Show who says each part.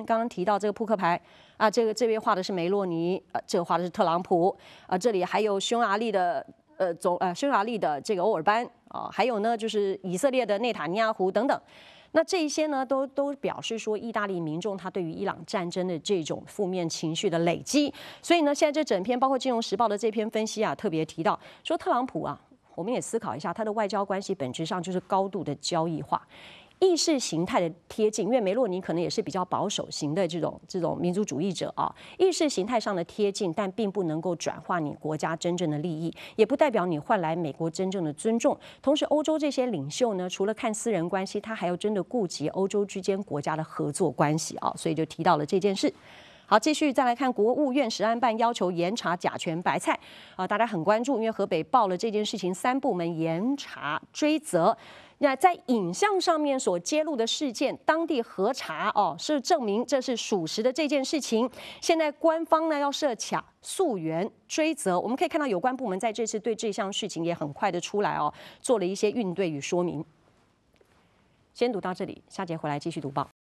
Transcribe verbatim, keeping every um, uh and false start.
Speaker 1: 刚刚提到这个扑克牌啊，这个这边画的是梅洛尼，呃，这个画的是特朗普，啊，这里还有匈牙利的呃总呃匈牙利的这个欧尔班啊，还有呢就是以色列的内塔尼亚胡等等。那这一些呢，都都表示说，意大利民众他对于伊朗战争的这种负面情绪的累积。所以呢，现在这整篇包括《金融时报》的这篇分析啊，特别提到说，特朗普啊，我们也思考一下，他的外交关系本质上就是高度的交易化。意识形态的贴近，因为梅洛尼可能也是比较保守型的这种这种民族主义者啊，意识形态上的贴近，但并不能够转化你国家真正的利益，也不代表你换来美国真正的尊重。同时，欧洲这些领袖呢，除了看私人关系，他还要真的顾及欧洲之间国家的合作关系啊，所以就提到了这件事。好，继续再来看国务院食安办要求严查甲醛白菜啊，大家很关注，因为河北报了这件事情，三部门严查追责。那在影像上面所揭露的事件，当地核查哦，是证明这是属实的这件事情。现在官方呢要设卡溯源追责，我们可以看到有关部门在这次对这项事情也很快的出来哦，做了一些应对与说明。先读到这里，下节回来继续读报。